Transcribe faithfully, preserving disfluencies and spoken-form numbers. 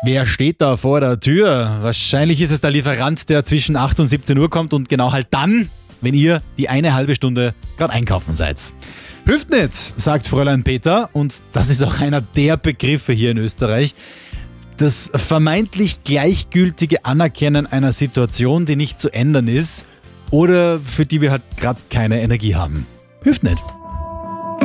Wer steht da vor der Tür? Wahrscheinlich ist es der Lieferant, der zwischen acht und siebzehn Uhr kommt und genau halt dann, wenn ihr die eine halbe Stunde gerade einkaufen seid. Hilft nicht, sagt Fräulein Peter, und das ist auch einer der Begriffe hier in Österreich. Das vermeintlich gleichgültige Anerkennen einer Situation, die nicht zu ändern ist oder für die wir halt gerade keine Energie haben. Hilft nicht.